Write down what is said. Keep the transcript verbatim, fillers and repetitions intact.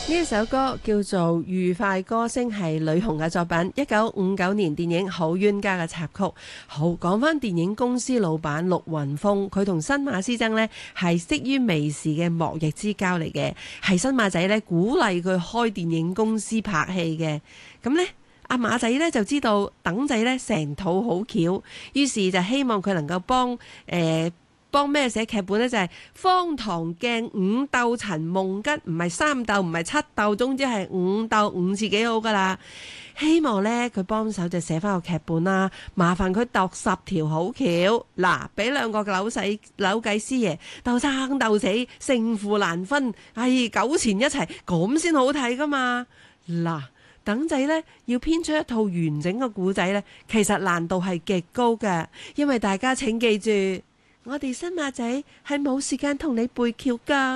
呢首歌叫做《愉快歌聲》，係呂紅嘅作品，一九五九年電影《好冤家》嘅插曲。好，講翻電影公司老闆陸雲峰，佢同新馬師曾呢係識於微時嘅莫逆之交嚟嘅，係新馬仔呢鼓勵佢開電影公司拍戲嘅。咁呢，阿馬仔呢就知道等仔呢成套好橋，於是就希望佢能夠幫誒。呃幫咩寫劇本呢？就係、是、荒唐鏡五鬥陳夢吉，唔係三鬥，唔係七鬥，總之係五鬥，五次幾好噶啦。希望呢，佢幫手就寫翻個劇本啦，麻煩佢度十條好橋，嗱，俾兩個扭計扭計師爺鬥生鬥死，勝負難分，唉，糾纏一齊咁先好睇噶嘛。嗱，等仔呢，要編出一套完整嘅故仔呢，其實難度係極高嘅，因為大家請記住。我哋新馬仔係冇時間同你背橋㗎。